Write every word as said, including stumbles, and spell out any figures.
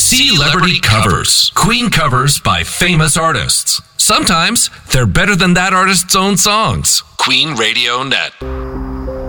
Celebrity Covers. Queen covers by famous artists. Sometimes they're better than that artist's own songs. Queen Radio Net.